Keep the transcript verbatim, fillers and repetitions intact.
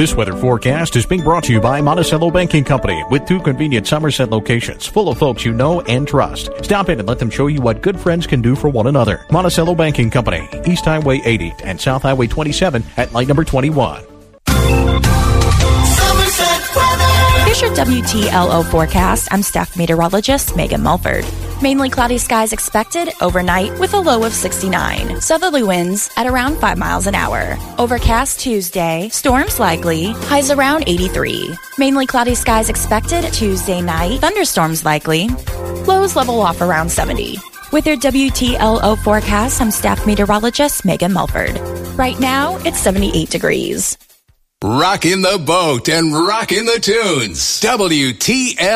This weather forecast is being brought to you by Monticello Banking Company with two convenient Somerset locations full of folks you know and trust. Stop in and let them show you what good friends can do for one another. Monticello Banking Company, East Highway eighty and South Highway twenty-seven at light number twenty-one. Here's your W T L O forecast. I'm staff meteorologist Megan Mulford. Mainly cloudy skies expected overnight with a low of sixty-nine. Southerly winds at around five miles an hour. Overcast Tuesday. Storms likely. Highs around eighty-three. Mainly cloudy skies expected Tuesday night. Thunderstorms likely. Lows level off around seventy. With your W T L O forecast, I'm staff meteorologist Megan Mulford. Right now, it's seventy-eight degrees. Rockin' the boat and rockin' the tunes. W T L